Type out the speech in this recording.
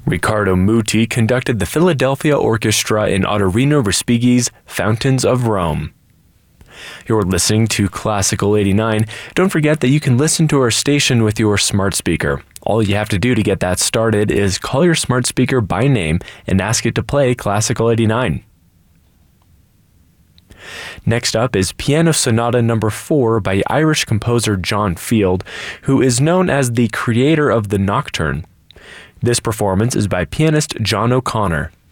Riccardo Muti conducted the Philadelphia Orchestra in Ottorino Respighi's Fountains of Rome. You're listening to Classical 89. Don't forget that you can listen to our station with your smart speaker. All you have to do to get that started is call your smart speaker by name and ask it to play Classical 89. Next up is Piano Sonata No. 4 by Irish composer John Field, who is known as the creator of the Nocturne. This performance is by pianist John O'Connor.